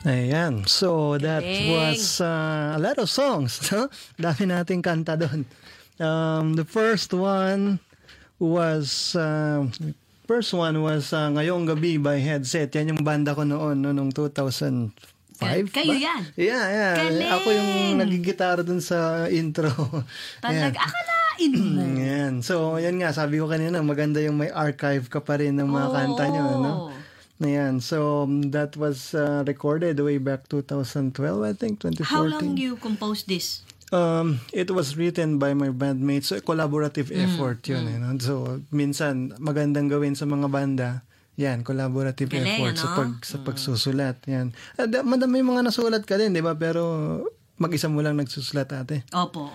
Ayan. So, that Galing. was a lot of songs. No? Dami nating kanta doon. The first one was Ngayong Gabi by Headset. Yan yung banda ko noon, noong 2005. Kayo yan? Yeah. Galing. Ako yung nagigitara dun sa intro. Talaga, akalain mo. Yan. So, yan nga, sabi ko kanina, maganda yung may archive ka pa rin ng mga kanta nyo, no? Ayan. So, that was recorded way back 2012, I think, 2014. How long you composed this? It was written by my bandmates. So, collaborative effort yun. You know? So, minsan, magandang gawin sa mga banda. Yan, collaborative Galing, effort ano? sa pagsusulat. Yan. Madami mga nasulat ka din, di ba? Pero, mag-isa mo lang nagsusulat ate. Opo.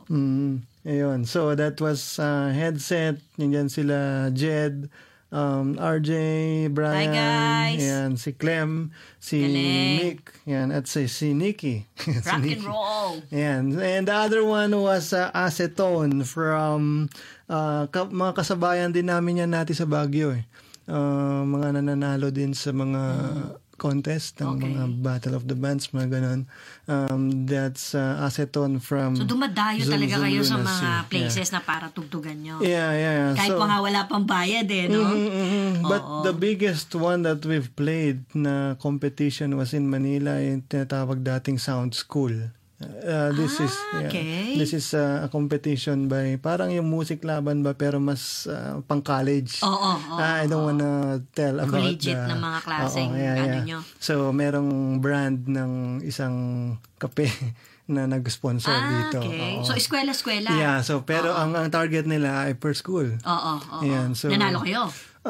Ayun. So, that was Headset. Yan sila Jed, RJ, Brian, Hi, guys. yan, si Clem, si Galing. Nick, yan, at si Nikki. Si Rock and Nikki. roll. Yan. And the other one was Acetone from mga kasabayan din namin yan natin sa Baguio. Mga nananalo din sa mga contest ng mga Battle of the Bands, mga ganon. That's Acetone from So, dumadayo Zoom talaga kayo sa Lunacy. mga places na para tugtugan nyo. Yeah. Kahit So, pa nga wala pang bayad no? But the biggest one that we've played na competition was in Manila, yung tinatawag dating Sound School. This is a competition by parang yung music laban ba pero mas pang college. I don't wanna tell about collegiate na mga klaseng ano nyo. So merong brand ng isang kape na nag-sponsor dito. Okay. So eskwela-eskwela. Yeah, so pero ang target nila ay per school. Yan, so nanalo kayo?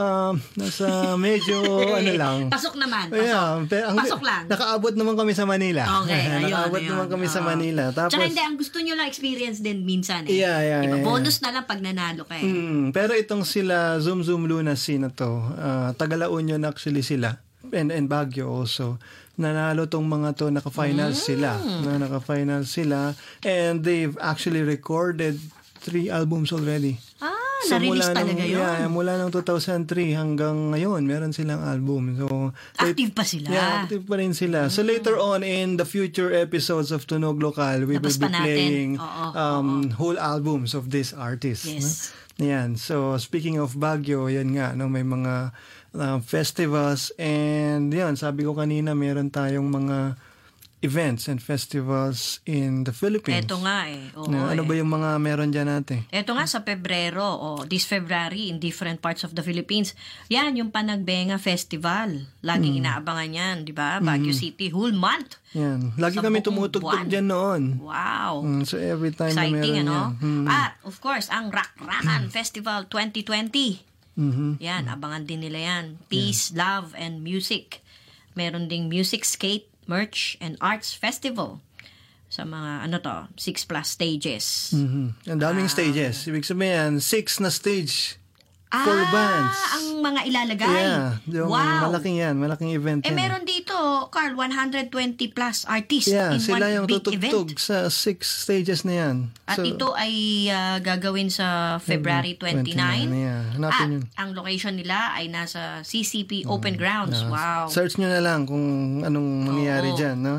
Nasa medyo lang. Pasok naman. Pasok lang. Nakaabot naman kami sa Manila. Okay, ayun. Nakaabot naman kami sa Manila. Tapos, tsaka hindi, ang gusto nyo lang experience din minsan Yeah. Bonus na lang pag nanalo kayo. Pero itong sila Zoom Lunacy na to, taga La Union actually sila. And Baguio also. Nanalo tong mga to, naka-finals sila. Naka-finals sila. And they've actually recorded 3 albums already. So, na-release talaga yun? Yeah, mula ng 2003 hanggang ngayon, meron silang album. So, active pa sila? Yeah, active pa rin sila. So, later on in the future episodes of Tunog Lokal, we will be playing whole albums of these artists. Yes. No? Yan. So, speaking of Baguio, yan nga, no, may mga festivals. And yan, sabi ko kanina, meron tayong mga events and festivals in the Philippines. Ito nga ano ba yung mga meron dyan natin? Ito nga sa Pebrero, this February in different parts of the Philippines. Yan, yung Panagbenga Festival. Laging inaabangan yan, di ba? Baguio City, whole month. Yan. Lagi kami tumutugtog dyan noon. Wow. So every time exciting, na meron yan. At, of course, ang Rakan Festival 2020. Yan, abangan din nila yan. Peace, love, and music. Meron ding music skate, merch, and arts festival sa mga 6+ stages. Ang daming stages. Ibig sabihin, 6 na stage. Full bands. Ang mga ilalagay. Yeah. Yung malaking event yan. Meron dito, Carl, 120+ artists in sila one yung big tutugtog event. sa 6 stages na yan. At ito ay gagawin sa February 29. Hanapin yun. Ang location nila ay nasa CCP Open Grounds. Wow. Search nyo na lang kung anong mangyayari dyan. No?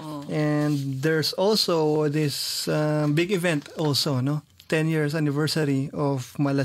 And there's also this big event also, no? 10 years anniversary of